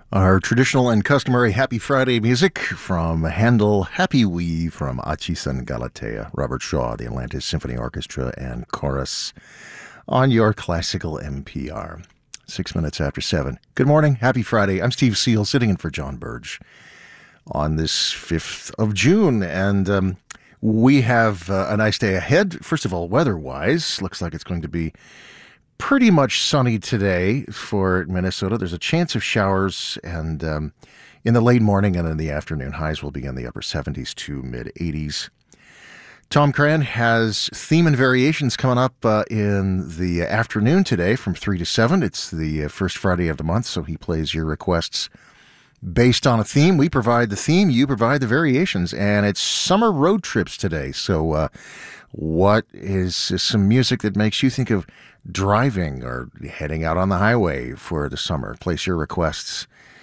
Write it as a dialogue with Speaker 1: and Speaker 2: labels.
Speaker 1: Our traditional and customary Happy Friday music from Handel, Happy Wee from Achisan Galatea, Robert Shaw, the Atlantis Symphony Orchestra and Chorus on your classical NPR. 6 minutes after 7. Good morning. Happy Friday. I'm Steve Seal, sitting in for John Burge on this 5th of June. And we have a nice day ahead. First of all, weather-wise, looks like it's going to be pretty much sunny today for Minnesota. There's a chance of showers, and in the late morning and in the afternoon, highs will be in the upper 70s to mid 80s. Tom Cran has theme and variations coming up in the afternoon today from 3 to 7. It's the first Friday of the month, so he plays your requests based on a theme. We provide the theme, you provide the variations, and it's summer road trips today. So what is some music that makes you think of driving or heading out on the highway for the summer? Place your requests